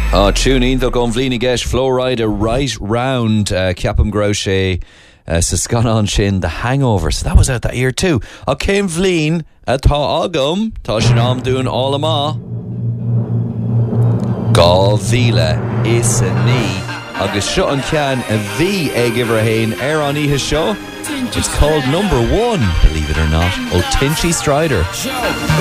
Tune in do gon bhlíní gceist Flowrider right round ceapam gro sé sa scanan sin The Hangover, so that was out that year too. Céim bhlín atá agam tá sin am dún álamá gá bhíle is a ní agus seo an cean a bhí ag ibrahim an ihe seo. It's called Number One, believe it or not, ó Tinchy Strider.